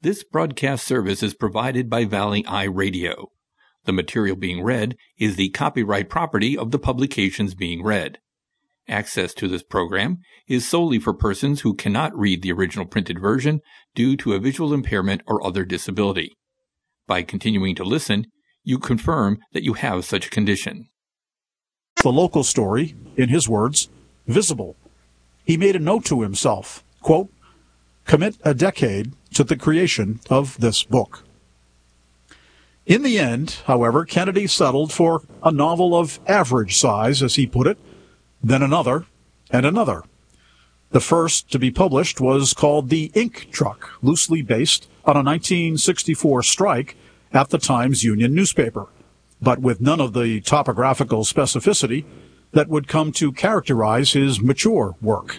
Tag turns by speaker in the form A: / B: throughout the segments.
A: This broadcast service is provided by Valley Eye Radio. The material being read is the copyright property of the publications being read. Access to this program is solely for persons who cannot read the original printed version due to a visual impairment or other disability. By continuing to listen, you confirm that you have such a condition.
B: The local story, in his words, visible. He made a note to himself, quote, commit a decade to the creation of this book. In the end, however, Kennedy settled for a novel of average size, as he put it, then another and another. The first to be published was called The Ink Truck, loosely based on a 1964 strike at the Times-Union newspaper, but with none of the topographical specificity that would come to characterize his mature work.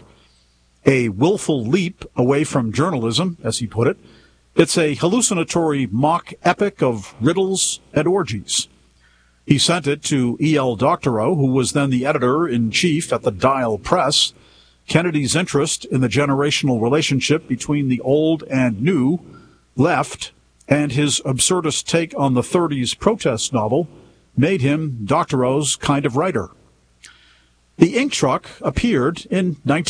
B: A willful leap away from journalism, as he put it, it's a hallucinatory mock epic of riddles and orgies. He sent it to E.L. Doctorow, who was then the editor-in-chief at the Dial Press. Kennedy's interest in the generational relationship between the old and new left, and his absurdist take on the 30s protest novel made him Doctorow's kind of writer. The Ink Truck appeared in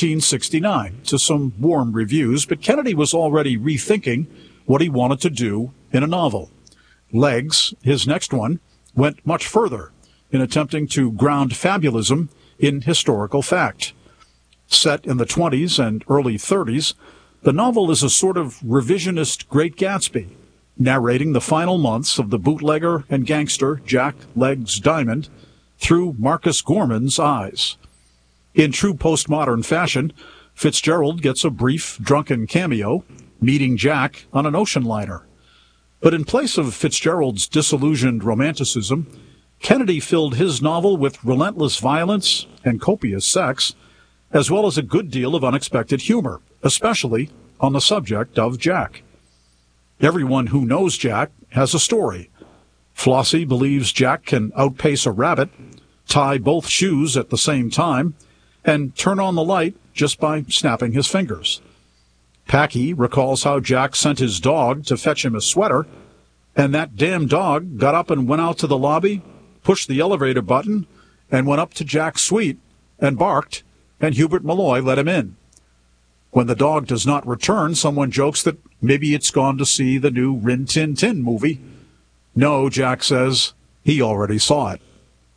B: 1969 to some warm reviews, but Kennedy was already rethinking what he wanted to do in a novel. Legs, his next one, went much further in attempting to ground fabulism in historical fact. Set in the 20s and early 30s, the novel is a sort of revisionist Great Gatsby, narrating the final months of the bootlegger and gangster Jack Legs Diamond through Marcus Gorman's eyes. In true postmodern fashion, Fitzgerald gets a brief drunken cameo, meeting Jack on an ocean liner. But in place of Fitzgerald's disillusioned romanticism, Kennedy filled his novel with relentless violence and copious sex, as well as a good deal of unexpected humor, especially on the subject of Jack. Everyone who knows Jack has a story. Flossie believes Jack can outpace a rabbit, tie both shoes at the same time, and turn on the light just by snapping his fingers. Packy recalls how Jack sent his dog to fetch him a sweater, and that damn dog got up and went out to the lobby, pushed the elevator button, and went up to Jack's suite and barked, and Hubert Malloy let him in. When the dog does not return, someone jokes that maybe it's gone to see the new Rin Tin Tin movie. No, Jack says, he already saw it.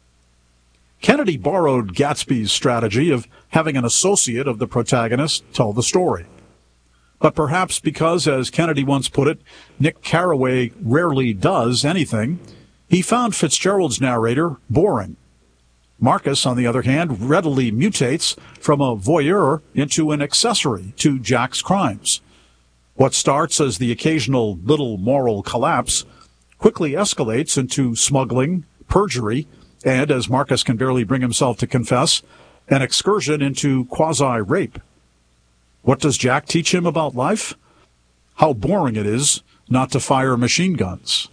B: Kennedy borrowed Gatsby's strategy of having an associate of the protagonist tell the story. But perhaps because, as Kennedy once put it, Nick Carraway rarely does anything, he found Fitzgerald's narrator boring. Marcus, on the other hand, readily mutates from a voyeur into an accessory to Jack's crimes. What starts as the occasional little moral collapse quickly escalates into smuggling, perjury, and, as Marcus can barely bring himself to confess, an excursion into quasi-rape. What does Jack teach him about life? How boring it is not to fire machine guns.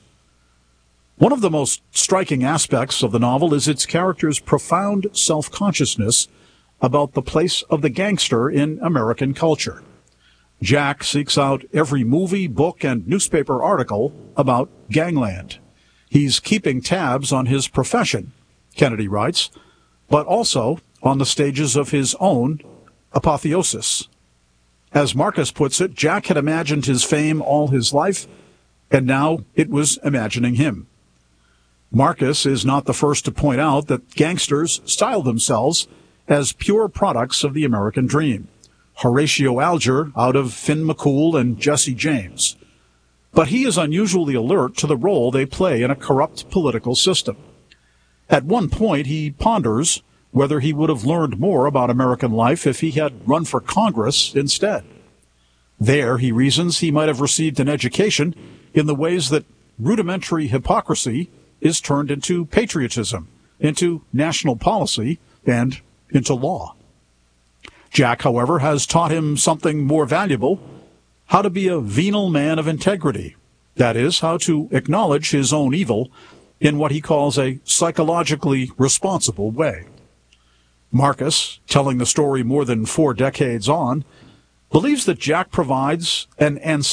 B: One of the most striking aspects of the novel is its character's profound self-consciousness about the place of the gangster in American culture. Jack seeks out every movie, book, and newspaper article about gangland. He's keeping tabs on his profession, Kennedy writes, but also on the stages of his own apotheosis. As Marcus puts it, Jack had imagined his fame all his life, and now it was imagining him. Marcus is not the first to point out that gangsters style themselves as pure products of the American dream. Horatio Alger out of Finn McCool and Jesse James. But he is unusually alert to the role they play in a corrupt political system. At one point, he ponders whether he would have learned more about American life if he had run for Congress instead. There, he reasons, he might have received an education in the ways that rudimentary hypocrisy is turned into patriotism, into national policy, and into law. Jack, however, has taught him something more valuable, how to be a venal man of integrity. That is, how to acknowledge his own evil in what he calls a psychologically responsible way. Marcus, telling the story more than 4 decades on, believes that Jack provides an ancestral